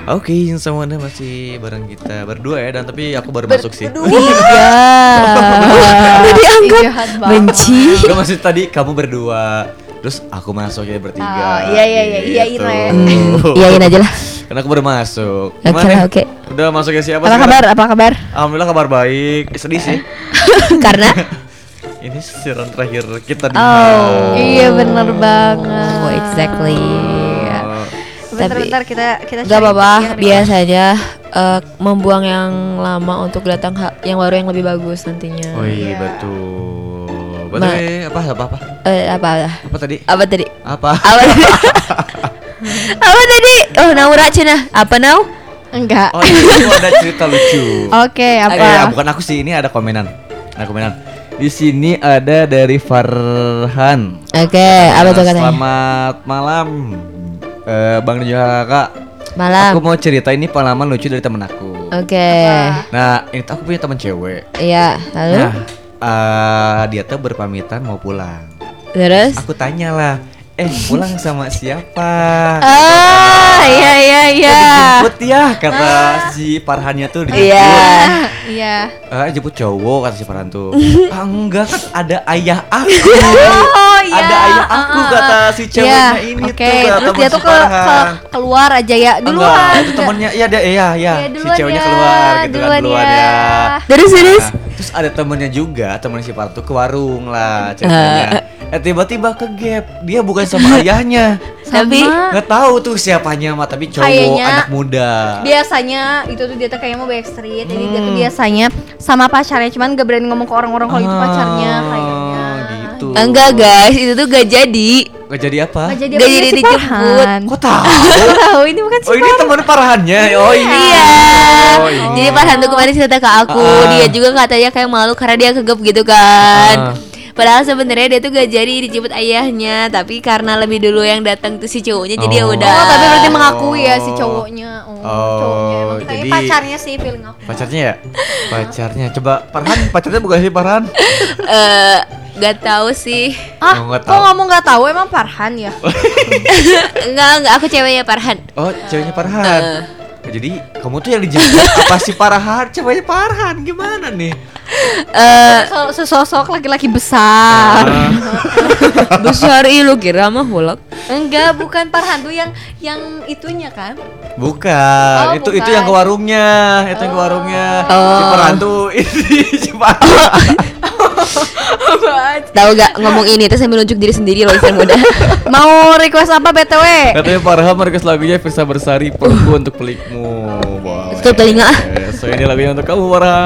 Oke, semuanya masih bareng kita berdua ya, dan tapi aku baru masuk sih. Iya. Udah dianggap Jahat banget. benci. Enggak, maksud tadi kamu berdua, terus aku masuknya bertiga. Oh, iya, gitu. Ren. Iyain aja lah. Karena aku baru masuk. Oke Gimana? lah, oke. Udah masuknya siapa? Apa sekarang? kabar? Apa kabar? Alhamdulillah kabar baik. Sedih sih. Karena Ini siaran terakhir kita di Oh. Iya benar banget. Oh, exactly. Bentar kita Gak cari apa-apa, biar- biasa aja membuang yang lama untuk datang yang baru yang lebih bagus nantinya. Oh iya, Iya. betul. Betul. Apa tadi? Apa tadi? Apa? Apa tadi? Apa tadi? Oh, Naura Cina. Apa Nau? Enggak. Oh, itu ada cerita lucu. Oke, apa? Bukan aku sih, ini ada komenan. Ada komenan. Di sini ada dari Farhan. Oke, apa tuh katanya? Selamat malam, Bang dan juga Kakak. Malam. Aku mau cerita ini pengalaman lucu dari temen aku. Oke. Nah, ini tuh aku punya temen cewek. Iya, lalu Nah, dia tuh berpamitan mau pulang. terus? Aku tanya lah, pulang sama siapa? Ah, iya. Dijemput ya, kata si Farhannya tuh dijemput. Iya. Iya. Jemput cowok, kata si Farhan tuh. Enggak, kan ada ayah aku. Oh iya. Ada ayah aku, kata si ceweknya ini Oke, tuh, kata terus temen dia si tuh Farhan. keluar aja ya Enggak, duluan. itu temennya, iya dia, iya, si duluan ceweknya ya, keluar gitu kan, duluan ya. Terus. Nah, terus ada temennya juga, temen si Farhan tuh ke warung lah ceritanya. Tiba-tiba ke gap, dia bukan sama ayahnya. Tapi Nggak tahu tuh siapanya mah, tapi cowok Kayaknya anak muda. Biasanya itu tuh dia tuh kayaknya mau backstreet, jadi dia tuh biasanya sama pacarnya, cuman gak berani ngomong ke orang-orang kalau itu pacarnya kayaknya. Gitu. enggak guys, itu tuh gak jadi. Nggak jadi apa? Gak jadi Gak apa, jadi si dijemput. Farhan. Kok tahu? Aku tahu ini bukan si Oh, ini teman Farhannya. Oh ini. Iya. Oh, ini. Jadi Farhan tuh kemarin cerita ke aku, dia juga katanya kayak malu karena dia kegep gitu kan. Padahal sebenarnya dia tuh gak jadi dijemput ayahnya, tapi karena lebih dulu yang datang tuh si cowoknya, jadi ya Oh. udah. Oh, tapi berarti mengakui ya si cowoknya. Oh, Cowoknya emang kayak jadi- pacarnya sih feeling aku. Pacarnya ya? Pacarnya. Coba Farhan, pacarnya bukan sih Farhan? Gak tahu sih. Ah, Oh, nggak kok tahu. ngomong nggak tahu emang Farhan ya? Enggak, aku ceweknya Farhan. Oh, ceweknya Farhan. Jadi kamu tuh yang dijemput apa si Farhan? Ceweknya Farhan gimana nih? Sesosok laki-laki besar. Besar lu kira mah hulak. Enggak, bukan Farhan tuh yang itunya kan? Bukan, Oh, itu bukan. yang ke warungnya, itu yang ke warungnya. Oh. Si Farhan tuh ini si Farhan. Tahu gak ngomong ini terus sambil nunjuk diri sendiri loh istri muda. Mau request apa BTW? Katanya Farhan merequest lagunya Firsa Bersari, Perempuan untuk Pelikmu. Wah, Tutup telinga ah. So ini lagunya untuk kamu Farhan.